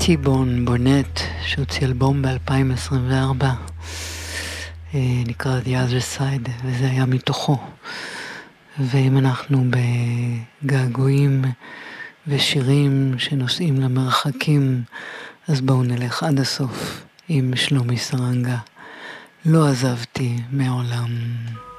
טיבון בונט, שהוציא אלבום ב-2024, נקרא The Other Side, וזה היה מתוכו. ואם אנחנו בגעגועים ושירים שנוסעים למרחקים, אז בואו נלך עד הסוף עם שלומי סרנגה. לא עזבתי מעולם.